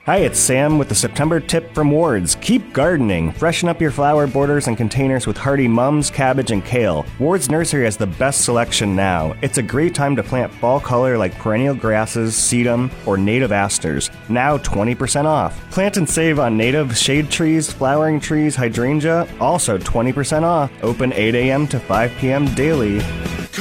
Hi, it's Sam with the September tip from Ward's. Keep gardening. Freshen up your flower borders and containers with hardy mums, cabbage, and kale. Ward's Nursery has the best selection now. It's a great time to plant fall color like perennial grasses, sedum, or native asters. Now 20% off. Plant and save on native shade trees, flowering trees, hydrangea. Also 20% off. Open 8 a.m. to 5 p.m. daily.